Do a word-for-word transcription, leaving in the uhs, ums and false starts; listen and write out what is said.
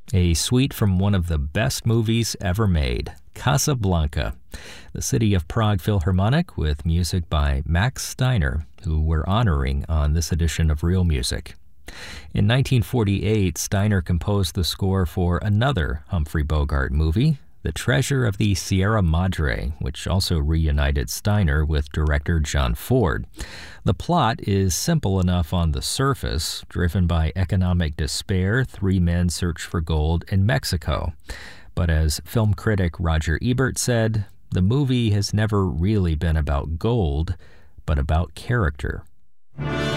a suite from one of the best movies ever made, Casablanca, the City of Prague Philharmonic with music by Max Steiner, who we're honoring on this edition of Real Music. In nineteen forty-eight, Steiner composed the score for another Humphrey Bogart movie, The Treasure of the Sierra Madre, which also reunited Steiner with director John Ford. The plot is simple enough on the surface. Driven by economic despair, three men search for gold in Mexico. But as film critic Roger Ebert said, the movie has never really been about gold, but about character.